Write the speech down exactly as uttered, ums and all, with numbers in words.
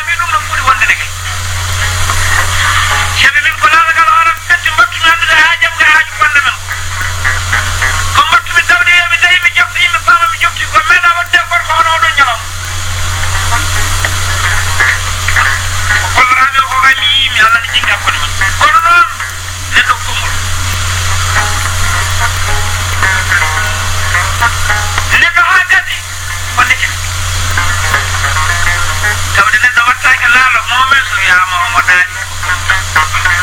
laabi ɗum no ɓuri wonde neke sabi min ko laaɓagal horam ɓeddi mbattumi anndude haajam ga haaju gonɗo men ko mbattumi tawde yomi tawi mi jofti yimɓe paama mi jofti ko meeɗa wadde gorko hono oɗon ñalawma ko kolloraaɓe ko kam mi yimi Allah ne jingi hakkude men kono noon neɗɗo kummol neɗɗo haa gasi ko neke tawde neɗɗo wattake laalo momen so wiyama omo ɗaani